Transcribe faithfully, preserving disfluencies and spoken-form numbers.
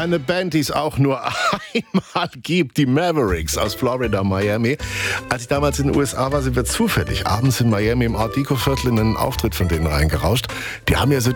eine Band, die es auch nur einmal gibt, die Mavericks aus Florida, Miami. Als ich damals in den U S A war, sind wir zufällig abends in Miami im Art Deco Viertel in einen Auftritt von denen reingerauscht. Die haben ja so